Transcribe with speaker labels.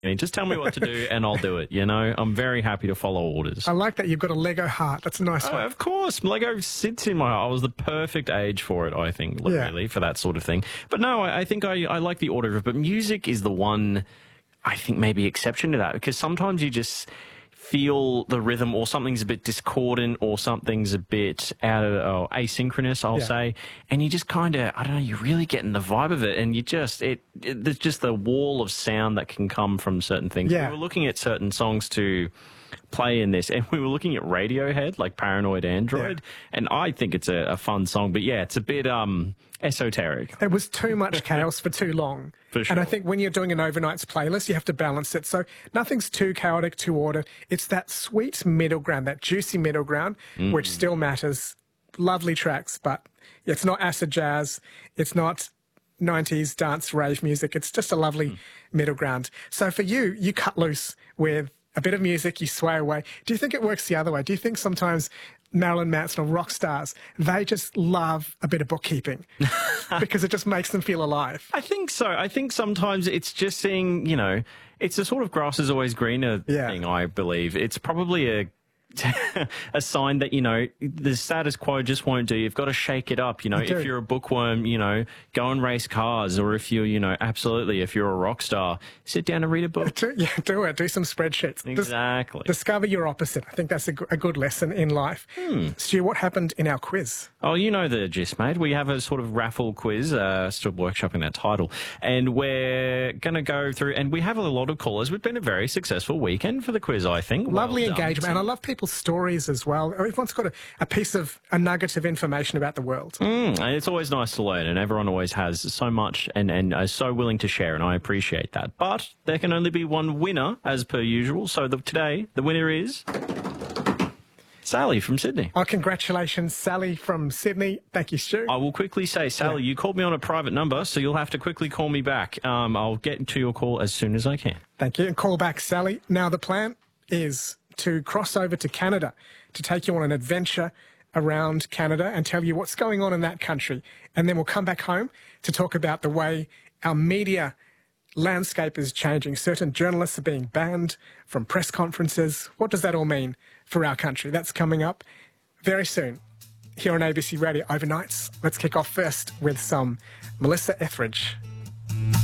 Speaker 1: Just tell me what to do and I'll do it, I'm very happy to follow orders.
Speaker 2: I like that you've got a Lego heart. That's a nice one.
Speaker 1: Of course. Lego sits in my heart. I was the perfect age for it, I think, really, for that sort of thing. But no, I think I like the order of it. But music is the one, I think, maybe exception to that, because sometimes you just feel the rhythm or something's a bit discordant or something's a bit out of asynchronous, I'll say, and you just kind of, I don't know, you're really getting the vibe of it, and you just, there's just the wall of sound that can come from certain things.
Speaker 2: Yeah.
Speaker 1: We were looking at certain songs to play in this, and we were looking at Radiohead, like Paranoid Android, and I think it's a fun song, but yeah, it's a bit esoteric.
Speaker 2: It was too much chaos for too long.
Speaker 1: For sure.
Speaker 2: And I think when you're doing an overnights playlist, you have to balance it. So nothing's too chaotic, too ordered. It's that sweet middle ground, that juicy middle ground, which still matters. Lovely tracks, but it's not acid jazz. It's not 90s dance rave music. It's just a lovely middle ground. So for you, you cut loose with a bit of music, you sway away. Do you think it works the other way? Do you think sometimes Marilyn Manson or rock stars, they just love a bit of bookkeeping because it just makes them feel alive?
Speaker 1: I think so. I think sometimes it's just seeing, it's a sort of grass is always greener thing, I believe. It's probably a sign that, the status quo just won't do. You've got to shake it up. If you're a bookworm, go and race cars. Or if you're, absolutely, if you're a rock star, sit down and read a book.
Speaker 2: Do it. Do some spreadsheets.
Speaker 1: Exactly.
Speaker 2: Discover your opposite. I think that's a good lesson in life. Stu, what happened in our quiz?
Speaker 1: Oh, you know the gist, mate. We have a sort of raffle quiz, still workshopping that title. And we're going to go through, and we have a lot of callers. We've been a very successful weekend for the quiz, I think.
Speaker 2: Lovely engagement. And I love people's stories as well. Everyone's got a nugget of information about the world.
Speaker 1: And it's always nice to learn, and everyone always has so much and is so willing to share, and I appreciate that. But there can only be one winner, as per usual. So today, the winner is Sally from Sydney.
Speaker 2: Oh, congratulations, Sally from Sydney. Thank you, Stu.
Speaker 1: I will quickly say, Sally, you called me on a private number, so you'll have to quickly call me back. I'll get to your call as soon as I can.
Speaker 2: Thank you. And call back, Sally. Now, the plan is to cross over to Canada to take you on an adventure around Canada and tell you what's going on in that country. And then we'll come back home to talk about the way our media landscape is changing. Certain journalists are being banned from press conferences. What does that all mean for our country? That's coming up very soon here on ABC Radio Overnights. Let's kick off first with some Melissa Etheridge.